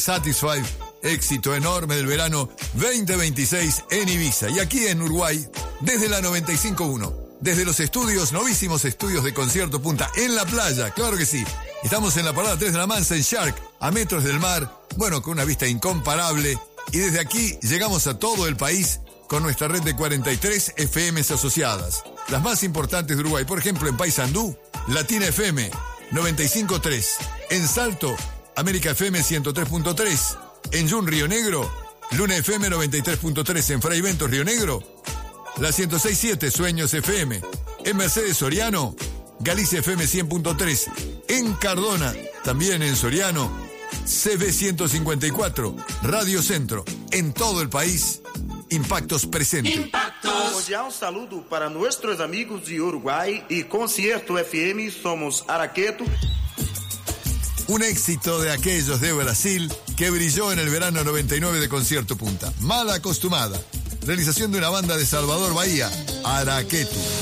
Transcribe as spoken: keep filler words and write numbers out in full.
Satisfied, éxito enorme del verano veinte veintiséis en Ibiza. Y aquí en Uruguay, desde la noventa y cinco punto uno, desde los estudios, novísimos estudios de Concierto Punta, en la playa, claro que sí. Estamos en la parada tres de la Mansa, en Shark, a metros del mar, bueno, con una vista incomparable. Y desde aquí llegamos a todo el país con nuestra red de cuarenta y tres F Ms asociadas. Las más importantes de Uruguay, por ejemplo, en Paysandú, Latina F M noventa y cinco punto tres. En Salto, América F M ciento tres punto tres. En Yun, Río Negro, Luna F M noventa y tres punto tres. En Fray Ventos, Río Negro, la ciento seis punto siete, Sueños F M. En Mercedes, Soriano, Galicia F M cien punto tres. En Cardona, también en Soriano, C B ciento cincuenta y cuatro. Radio Centro. En todo el país, Impactos presente. Impactos. Cordial saludo para nuestros amigos de Uruguay y Concierto F M. Somos Araqueto. Un éxito de aquellos de Brasil que brilló en el verano noventa y nueve de Concierto Punta. Mala acostumada. Realización de una banda de Salvador Bahía, Araqueto.